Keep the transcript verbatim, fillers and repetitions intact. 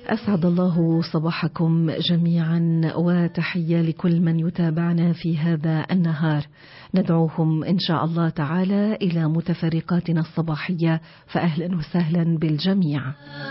أسعد الله صباحكم جميعا، وتحية لكل من يتابعنا في هذا النهار. ندعوهم إن شاء الله تعالى إلى متفرقاتنا الصباحية، فأهلا وسهلا بالجميع.